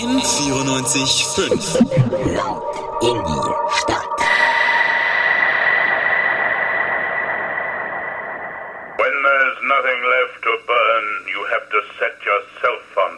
94,5. Laut in die Stadt. When there's nothing left to burn, you have to set yourself on